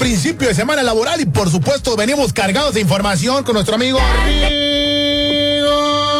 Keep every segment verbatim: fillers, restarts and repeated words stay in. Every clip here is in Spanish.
principio de semana laboral y por supuesto venimos cargados de información con nuestro amigo Rigo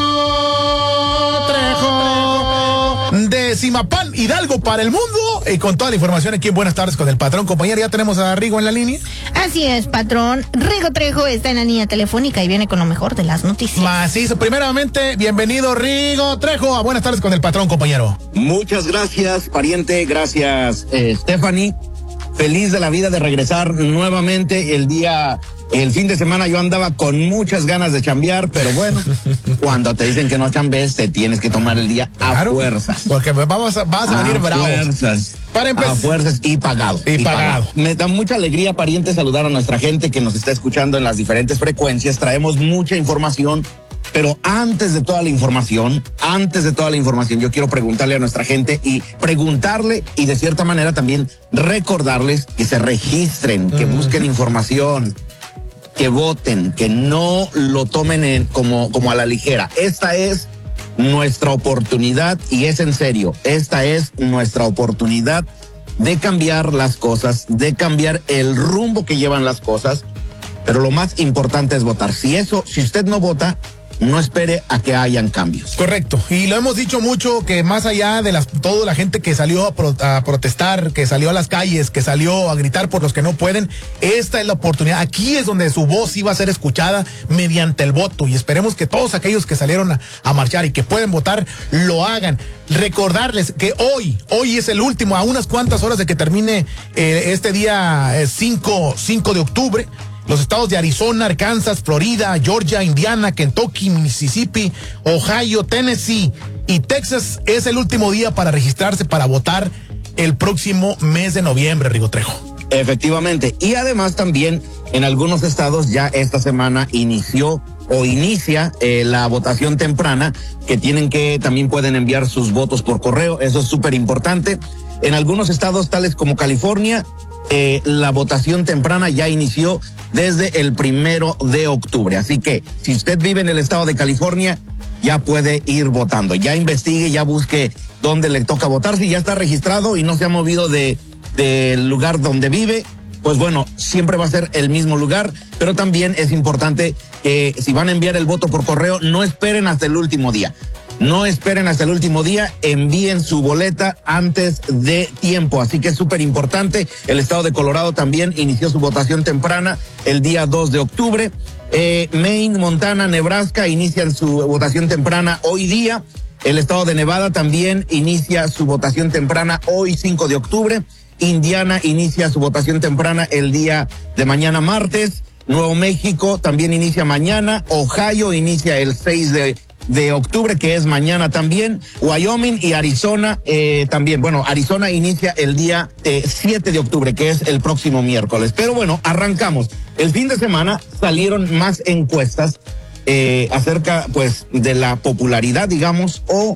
Trejo de Zimapán, Hidalgo para el mundo, y con toda la información aquí en Buenas Tardes con el Patrón. Compañero, ya tenemos a Rigo en la línea. Así es, patrón. Rigo Trejo está en la línea telefónica y viene con lo mejor de las noticias. Macizo. Primeramente, bienvenido Rigo Trejo a Buenas Tardes con el Patrón, compañero. Muchas gracias, pariente. Gracias, eh, Stephanie. Feliz de la vida de regresar nuevamente el día, el fin de semana. Yo andaba con muchas ganas de chambear, pero bueno, cuando te dicen que no chambees, te tienes que tomar el día a claro, fuerzas. Porque vamos a, vas a, a venir bravos. Fuerzas, Para empezar. A fuerzas y pagado. Y, y pagado. pagado. Me da mucha alegría, pariente, saludar a nuestra gente que nos está escuchando en las diferentes frecuencias. Traemos mucha información. Pero antes de toda la información, antes de toda la información, yo quiero preguntarle a nuestra gente y preguntarle y de cierta manera también recordarles que se registren, que busquen información, que voten, que no lo tomen en, como, como a la ligera. Esta es nuestra oportunidad y es en serio, esta es nuestra oportunidad de cambiar las cosas, de cambiar el rumbo que llevan las cosas, pero lo más importante es votar. Si eso, si usted no vota, no espere a que hayan cambios. Correcto. Y lo hemos dicho mucho, que más allá de las, toda la gente que salió a, pro, a protestar, que salió a las calles, que salió a gritar por los que no pueden, esta es la oportunidad. Aquí es donde su voz iba a ser escuchada mediante el voto. Y esperemos que todos aquellos que salieron a, a marchar y que pueden votar, lo hagan. Recordarles que hoy, hoy es el último, a unas cuantas horas de que termine eh, este día eh, cinco de octubre. Los estados de Arizona, Arkansas, Florida, Georgia, Indiana, Kentucky, Mississippi, Ohio, Tennessee y Texas es el último día para registrarse para votar el próximo mes de noviembre, Rigo Trejo. Efectivamente. Y además también en algunos estados ya esta semana inició o inicia eh, la votación temprana, que tienen que, también pueden enviar sus votos por correo. Eso es súper importante. En algunos estados tales como California, Eh, la votación temprana ya inició desde el primero de octubre. Así que si usted vive en el estado de California, ya puede ir votando. Ya investigue, ya busque dónde le toca votar. Si ya está registrado y no se ha movido de del lugar donde vive, pues bueno, siempre va a ser el mismo lugar. Pero también es importante que si van a enviar el voto por correo, no esperen hasta el último día. No esperen hasta el último día, envíen su boleta antes de tiempo. Así que es súper importante. El estado de Colorado también inició su votación temprana el día dos de octubre. Eh, Maine, Montana, Nebraska inician su votación temprana hoy día. El estado de Nevada también inicia su votación temprana hoy cinco de octubre. Indiana inicia su votación temprana el día de mañana martes. Nuevo México también inicia mañana. Ohio inicia el seis de octubre, que es mañana también. Wyoming y Arizona eh, también. Bueno, Arizona inicia el día eh, siete de octubre, que es el próximo miércoles. Pero bueno, arrancamos. El fin de semana salieron más encuestas eh, acerca, pues, de la popularidad, digamos, o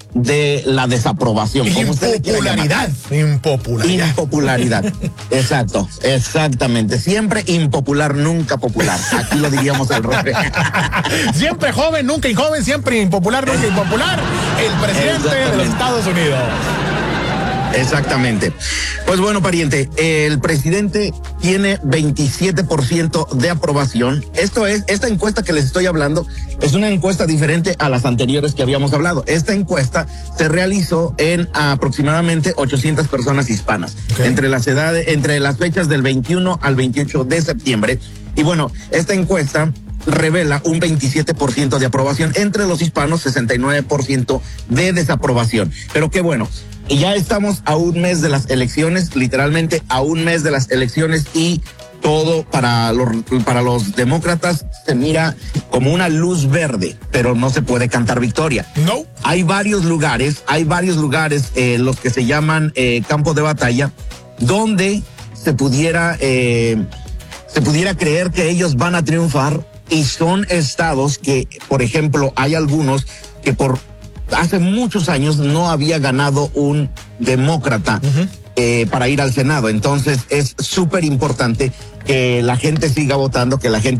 de la desaprobación. Como impopularidad. Impopularidad. Impopularidad. Exacto, exactamente. Siempre impopular, nunca popular. Aquí lo diríamos al revés. Siempre joven, nunca injoven, siempre impopular, nunca impopular. El presidente de los Estados Unidos. Exactamente. Pues bueno, pariente, el presidente tiene veintisiete por ciento de aprobación. Esto es, esta encuesta que les estoy hablando es una encuesta diferente a las anteriores que habíamos hablado. Esta encuesta se realizó en aproximadamente ochocientas personas hispanas, okay, entre las edades, entre las fechas del veintiuno al veintiocho de septiembre. Y bueno, esta encuesta revela un veintisiete por ciento de aprobación entre los hispanos, sesenta y nueve por ciento de desaprobación. Pero qué bueno. Y ya estamos a un mes de las elecciones, literalmente a un mes de las elecciones, y todo para los, para los demócratas se mira como una luz verde, pero no se puede cantar victoria. No. Hay varios lugares, hay varios lugares, eh, los que se llaman eh, campos de batalla, donde se pudiera, eh, se pudiera creer que ellos van a triunfar, y son estados que, por ejemplo, hay algunos que por hace muchos años no había ganado un demócrata uh-huh. eh, para ir al Senado. Entonces es súper importante que la gente siga votando, que la gente